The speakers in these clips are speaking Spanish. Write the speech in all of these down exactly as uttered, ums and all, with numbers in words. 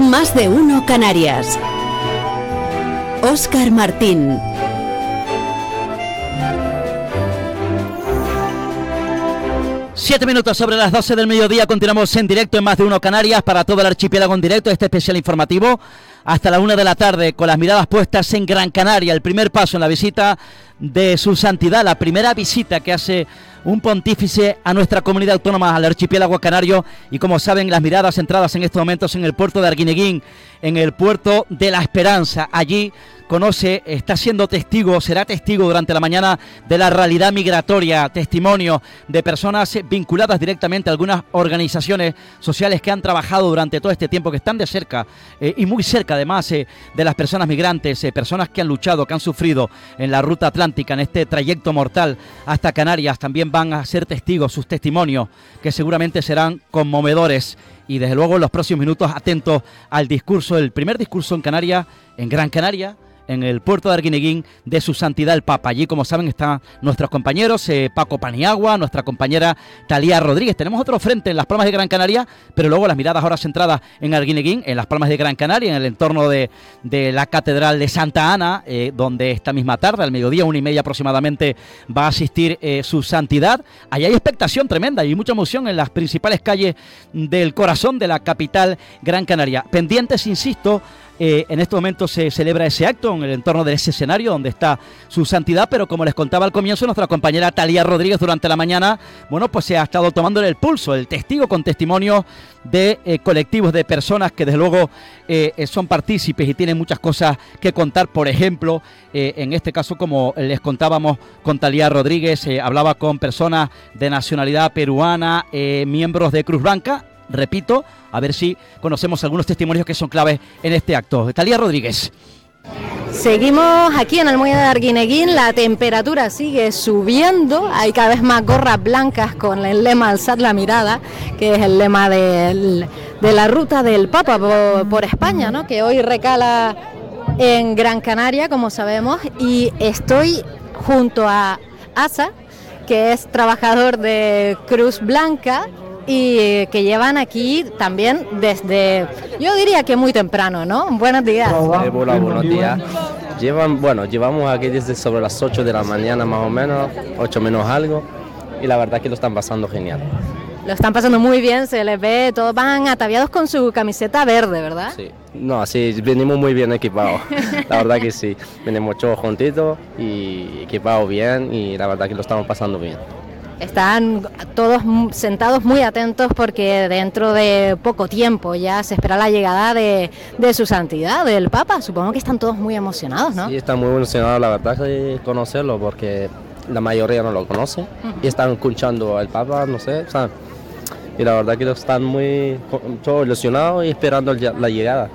Más de uno Canarias. Óscar Martín. Siete minutos sobre las doce del mediodía, continuamos en directo en Más de uno Canarias para todo el archipiélago en directo, este especial informativo hasta la una de la tarde, con las miradas puestas en Gran Canaria, el primer paso en la visita de su santidad, la primera visita que hace un pontífice a nuestra comunidad autónoma, al archipiélago canario, y como saben, las miradas centradas en estos momentos en el puerto de Arguineguín, en el puerto de la Esperanza. Allí conoce, está siendo testigo, será testigo durante la mañana de la realidad migratoria, testimonio de personas vinculadas directamente a algunas organizaciones sociales que han trabajado durante todo este tiempo, que están de cerca eh, y muy cerca además eh, de las personas migrantes, eh, personas que han luchado, que han sufrido en la ruta atlántica, en este trayecto mortal hasta Canarias. También van a ser testigos, sus testimonios, que seguramente serán conmovedores. Y desde luego en los próximos minutos atentos al discurso, el primer discurso en Canarias, en Gran Canaria, en el puerto de Arguineguín, de su santidad el Papa. Allí, como saben, están nuestros compañeros eh, Paco Paniagua, nuestra compañera Talía Rodríguez. Tenemos otro frente en Las Palmas de Gran Canaria, pero luego las miradas ahora centradas en Arguineguín, en Las Palmas de Gran Canaria, en el entorno de, de la Catedral de Santa Ana, eh, donde esta misma tarde, al mediodía, una y media aproximadamente, va a asistir eh, su santidad. Allí hay expectación tremenda y mucha emoción en las principales calles del corazón de la capital Gran Canaria. Pendientes, insisto, Eh, en este momento se celebra ese acto en el entorno de ese escenario donde está su santidad, pero como les contaba al comienzo, nuestra compañera Talía Rodríguez durante la mañana, bueno, pues se ha estado tomándole el pulso, el testigo con testimonio de eh, colectivos de personas que desde luego eh, son partícipes y tienen muchas cosas que contar. Por ejemplo, eh, en este caso, como les contábamos con Talía Rodríguez, eh, hablaba con personas de nacionalidad peruana, eh, miembros de Cruz Blanca. Repito, a ver si conocemos algunos testimonios que son claves en este acto. Talía Rodríguez. Seguimos aquí en el muelle de Arguineguín, la temperatura sigue subiendo, hay cada vez más gorras blancas con el lema Alzad la mirada, que es el lema de, de la ruta del Papa por, por España, ¿no?, que hoy recala en Gran Canaria, como sabemos, y estoy junto a Asa, que es trabajador de Cruz Blanca, y que llevan aquí también desde, yo diría que muy temprano, ¿no? Buenos días. Eh, hola, buenos días. Llevan, bueno, llevamos aquí desde sobre las ocho de la mañana más o menos, ocho menos algo, y la verdad que lo están pasando genial. Lo están pasando muy bien, se les ve, todos van ataviados con su camiseta verde, ¿verdad? Sí, no, sí, venimos muy bien equipados, la verdad que sí, venimos todos juntitos y equipados bien, y la verdad que lo estamos pasando bien. Están todos sentados muy atentos porque dentro de poco tiempo ya se espera la llegada de, de su santidad, del Papa. Supongo que están todos muy emocionados, ¿no? Sí, están muy emocionados, la verdad, de conocerlo, porque la mayoría no lo conoce, uh-huh. Y están escuchando al Papa, no sé, ¿sabes? Y la verdad que están muy todos ilusionados y esperando la llegada.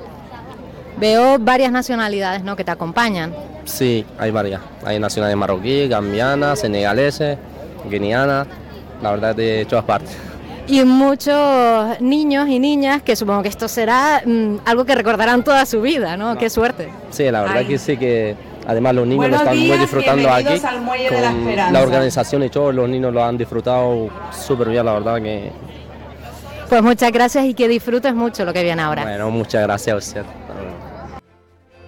Veo varias nacionalidades, ¿no?, que te acompañan. Sí, hay varias. Hay nacionalidades marroquíes, gambianas, senegaleses, guineana, la verdad, de todas partes. Y muchos niños y niñas que supongo que esto será mmm, algo que recordarán toda su vida, ¿no? No. Qué suerte. Sí, la verdad. Ay. Que sí, que además los niños Buenos lo están días, muy disfrutando aquí, al Muelle con de la Esperanza. La organización y todos los niños lo han disfrutado súper bien, la verdad que... Pues muchas gracias y que disfrutes mucho lo que viene ahora. Bueno, muchas gracias a usted.